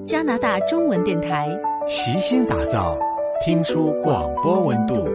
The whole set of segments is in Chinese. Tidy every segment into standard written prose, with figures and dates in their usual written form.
加拿大中文电台， 齐心打造听书广播温度。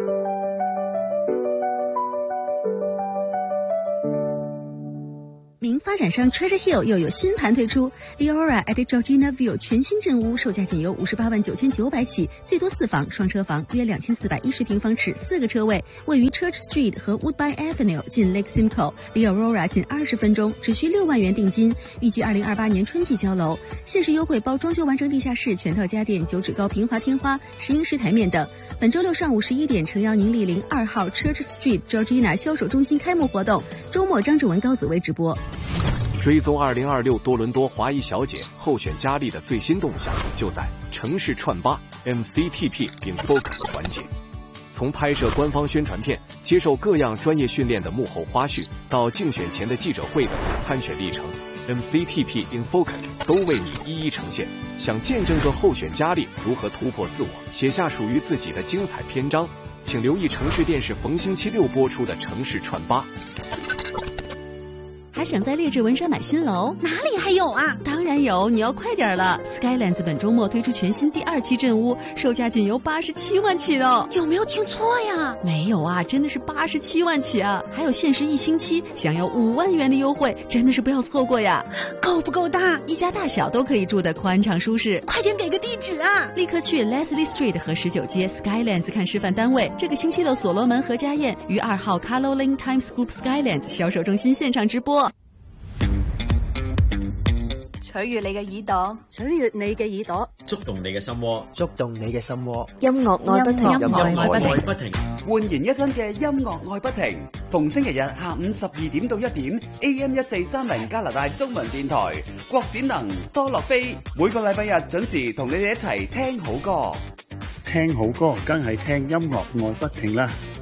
名发展商 Treasure Hill 又有新盘推出 Leora at Georgina View 全新镇屋，售价仅由589900起，最多4房双车房，约2410平方尺，4个车位，位于 Church Street 和 Woodbine Avenue， 近 Lake Simcoe， 离 Aurora 仅20分钟，只需6万元定金，预计2028年春季交楼。限时优惠包装修完整地下室、全套家电、9指高平滑天花、石英石台面等。本周六上午11点，诚邀您莅临2号 Church Street Georgina 销售中心开幕活动，周末张志文、高子薇直播。 追踪2026多伦多华裔小姐候选佳丽的最新动向，就在城市串吧 MCPP in Focus 环节。从拍摄官方宣传片、接受各样专业训练的幕后花絮，到竞选前的记者会的参选历程， MCPP in Focus 都为你一一呈现。想见证个候选佳丽如何突破自我，写下属于自己的精彩篇章，请留意城市电视逢星期6播出的城市串吧。 还想在劣质文山买新楼？ 哪里还有啊？ 当然有，你要快点了。Skylands 本周末推出全新第2期镇屋，售价仅由87万起呢。 有没有听错呀？ 没有啊，真的是87万起啊！还有限时1星期，享有5万元的优惠，真的是不要错过呀！ 够不够大？ 一家大小都可以住得宽敞舒适。 快点给个地址啊！ 立刻去 Leslie Street 和19街 Skylands 看示范单位。这个星期六所罗门和家宴于2号 Caroline Times Group Skylands 销售中心现场直播。 取悦你嘅耳朵， 取悦你嘅耳朵， 觸動你嘅心窩， 觸動你嘅心窩。 音樂愛不停， 音樂愛不停， 煥然一新嘅音樂愛不停。逢星期日下午12點到1點 AM1430 加拿大中文電台，郭展能、多樂飛，每個禮拜日準時同你哋一齊聽好歌。 聽好歌，梗係聽音樂愛不停啦。